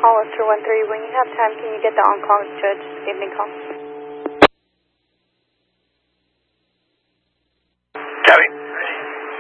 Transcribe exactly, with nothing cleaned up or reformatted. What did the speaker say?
Hollister one three. When you have time, can you get the on-call judge evening call?